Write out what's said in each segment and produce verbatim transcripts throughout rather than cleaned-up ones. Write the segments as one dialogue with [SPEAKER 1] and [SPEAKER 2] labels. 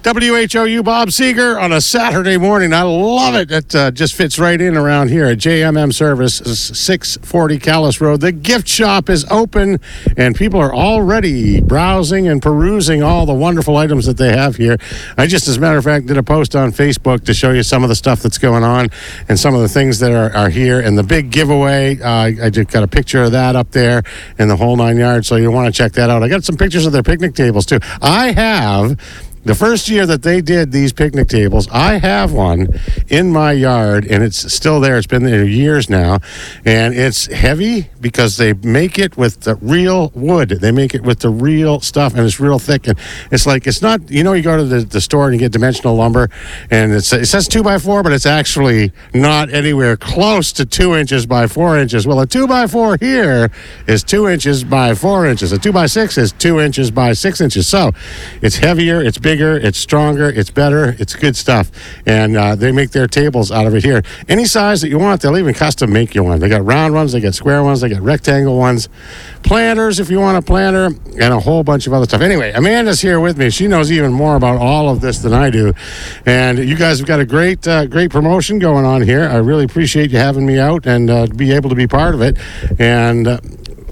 [SPEAKER 1] W H O U Bob Seeger on a Saturday morning. I love it. It uh, just fits right in around here at J M M Service, six forty Callis Road. The gift shop is open, and people are already browsing and perusing all the wonderful items that they have here. I just, as a matter of fact, did a post on Facebook to show you some of the stuff that's going on and some of the things that are, are here. And the big giveaway, uh, I just got a picture of that up there in the whole nine yards, so you want to check that out. I got some pictures of their picnic tables, too. I have... The first year that they did these picnic tables, I have one in my yard, and it's still there. It's been there years now, and it's heavy because they make it with the real wood. They make it with the real stuff, and it's real thick. And it's like, it's not, you know, you go to the, the store and you get dimensional lumber, and it's, it says two by four, but it's actually not anywhere close to two inches by four inches. Well, a two by four here is two inches by four inches. A two by six is two inches by six inches. So it's heavier, it's bigger. Bigger, it's stronger, it's better, it's good stuff. And uh, they make their tables out of it here. Any size that you want, they'll even custom make you one. They got round ones, they got square ones, they got rectangle ones, planters if you want a planter, and a whole bunch of other stuff. Anyway, Amanda's here with me. She knows even more about all of this than I do. And you guys have got a great, uh, great promotion going on here. I really appreciate you having me out and uh, be able to be part of it. And, uh,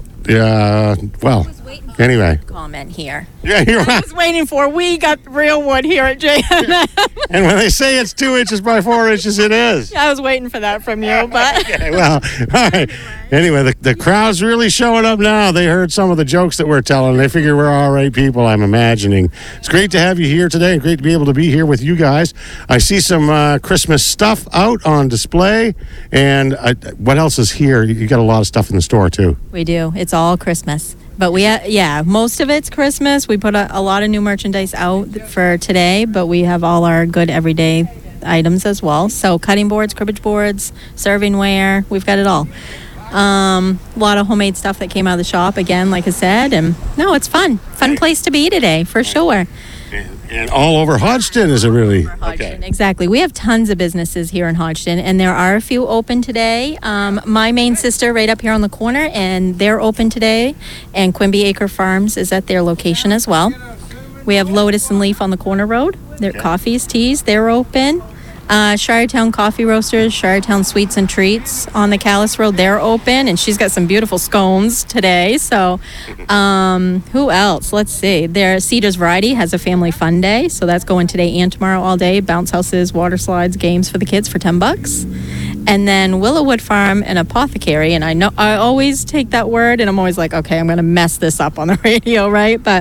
[SPEAKER 1] uh, well, anyway.
[SPEAKER 2] Comment here.
[SPEAKER 1] Yeah, you're right.
[SPEAKER 2] I was waiting for. We got real wood here at J M M.
[SPEAKER 1] And when they say it's two inches by four inches, it is.
[SPEAKER 2] I was waiting for that from you, but.
[SPEAKER 1] Okay, well, all right. Anyway, the, the crowd's really showing up now. They heard some of the jokes that we're telling. They figure we're all right people, I'm imagining. It's great to have you here today and great to be able to be here with you guys. I see some uh, Christmas stuff out on display. And I, what else is here? You got a lot of stuff in the store, too.
[SPEAKER 2] We do. It's all Christmas. But we, ha- yeah, most of it's Christmas. We put a, a lot of new merchandise out for today, but we have all our good everyday items as well. So cutting boards, cribbage boards, servingware, we've got it all. Um, a lot of homemade stuff that came out of the shop, again, like I said. And no, it's fun. Fun place to be today, for sure.
[SPEAKER 1] And, and all over Hodgson, is it really?
[SPEAKER 2] Hodgson, okay. Exactly. We have tons of businesses here in Hodgson, and there are a few open today. Um, my main sister right up here on the corner, and they're open today. And Quimby Acre Farms is at their location as well. We have Lotus and Leaf on the corner road. Their okay. coffees, teas, they're open. Uh, Shiretown Coffee Roasters, Shiretown Sweets and Treats on the Callis Road, they're open, and she's got some beautiful scones today. So, um, who else? Let's see. There, Cedars Variety has a family fun day, so that's going today and tomorrow all day. Bounce houses, water slides, games for the kids for ten bucks. And then Willowwood Farm and Apothecary, and I know I always take that word, and I'm always like, okay, I'm going to mess this up on the radio, right? But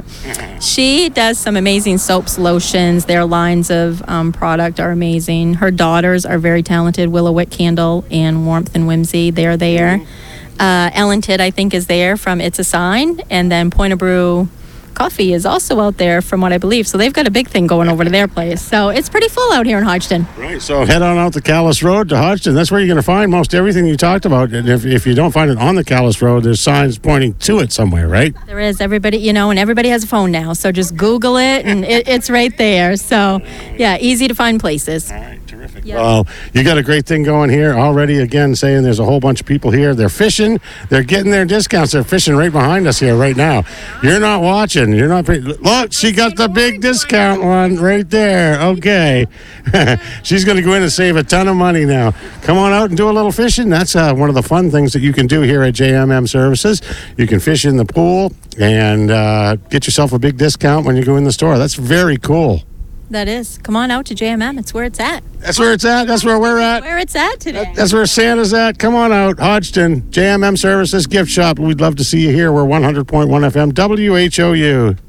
[SPEAKER 2] she does some amazing soaps, lotions. Their lines of um, product are amazing. Her daughters are very talented. Willow Wick Candle and Warmth and Whimsy, they're there. Uh, Ellen Tidd, I think, is there from It's a Sign. And then Point of Brew Coffee is also out there from what I believe. So they've got a big thing going over to their place. So it's pretty full out here in Hodgson.
[SPEAKER 1] Right. So head on out to Callis Road to Hodgson. That's where you're going to find most everything you talked about. And if, if you don't find it on the Callis Road, there's signs pointing to it somewhere, right?
[SPEAKER 2] There is. Everybody, you know, and everybody has a phone now. So just Google it and it, it's right there. So, yeah, easy to find places.
[SPEAKER 1] All right. Terrific. Yep. Well, you got a great thing going here already. Again, saying there's a whole bunch of people here. They're fishing. They're getting their discounts. They're fishing right behind us here right now. You're not watching. You're not. Look, she got the big discount one right there. Okay. She's going to go in and save a ton of money now. Come on out and do a little fishing. That's uh, one of the fun things that you can do here at J M M Services. You can fish in the pool and uh, get yourself a big discount when you go in the store. That's very cool.
[SPEAKER 2] That is. Come on out to J M M. It's where it's at.
[SPEAKER 1] That's where it's at. That's where we're at.
[SPEAKER 2] Where it's at today.
[SPEAKER 1] That's where Santa's at. Come on out. Hodgson, J M M Services Gift Shop. We'd love to see you here. We're one hundred point one F M, W H O U.